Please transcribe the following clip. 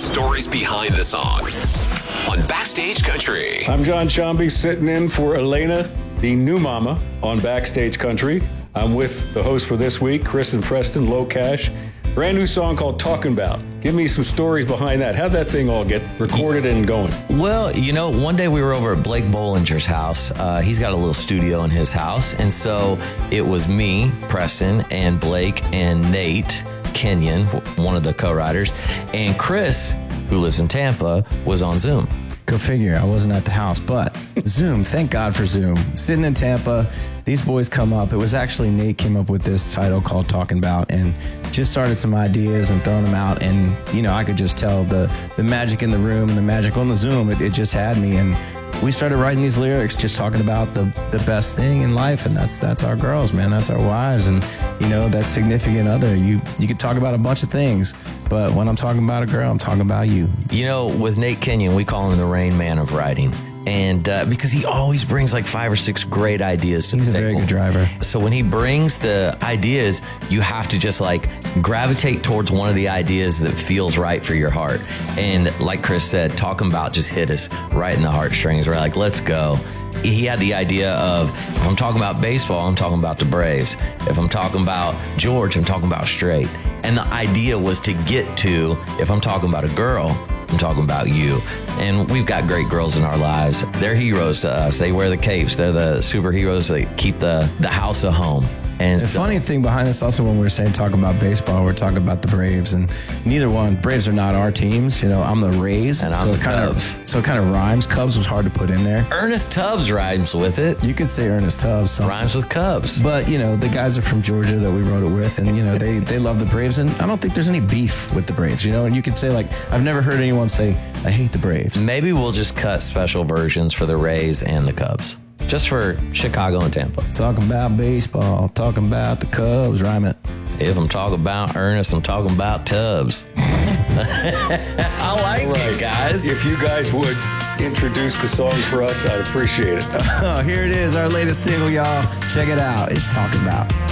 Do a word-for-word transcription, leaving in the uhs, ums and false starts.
stories behind the songs on Backstage Country. I'm John Chomby, sitting in for Elena, the new mama, on Backstage Country. I'm with the host for this week, Chris and Preston, Low Cash. Brand new song called Talking About. Give me some stories behind that. How'd that thing all get recorded and going? Well, you know, one day we were over at Blake Bollinger's house. Uh, he's got a little studio in his house. And so it was me, Preston, and Blake, and Nate Kenyon, one of the co-writers, and Chris, who lives in Tampa, was on Zoom. Go figure. I wasn't at the house, but Zoom, thank God for Zoom. Sitting in Tampa, these boys come up. It was actually Nate came up with this title called Talking About and just started some ideas and throwing them out. And, you know, I could just tell the, the magic in the room and the magic on the Zoom, it, it just had me. And we started writing these lyrics just talking about the, the best thing in life, and that's that's our girls, man. That's our wives, and, you know, that significant other. You you could talk about a bunch of things, but when I'm talking about a girl, I'm talking about you. You know, with Nate Kenyon, we call him the Rain Man of writing. And uh, because he always brings like five or six great ideas to He's the table. He's a very good driver. So when he brings the ideas, you have to just like gravitate towards one of the ideas that feels right for your heart. And like Chris said, Talking About just hit us right in the heartstrings. We're like, let's go. He had the idea of, if I'm talking about baseball, I'm talking about the Braves. If I'm talking about George, I'm talking about straight. And the idea was to get to, if I'm talking about a girl, I'm talking about you. And we've got great girls in our lives. They're heroes to us. They wear the capes. They're the superheroes that keep the, the house a home. And the so, funny thing behind this also, when we were saying talk about baseball, we're talking about the Braves, and neither one, Braves are not our teams. You know, I'm the Rays, and I'm so the it kind Cubs. of so it kind of rhymes. Cubs was hard to put in there. Ernest Tubbs rhymes with it. You could say Ernest Tubbs, so. Rhymes with Cubs. But you know, the guys are from Georgia that we wrote it with, and you know, they they love the Braves, and I don't think there's any beef with the Braves. You know, and you could say like, I've never heard anyone say I hate the Braves. Maybe we'll just cut special versions for the Rays and the Cubs. Just for Chicago and Tampa. Talking about baseball, talking about the Cubs, rhyme it. If I'm talking about Ernest, I'm talking about Tubbs. I like right. it, guys. If you guys would introduce the songs for us, I'd appreciate it. Oh, here it is, our latest single, y'all. Check it out. It's Talking About.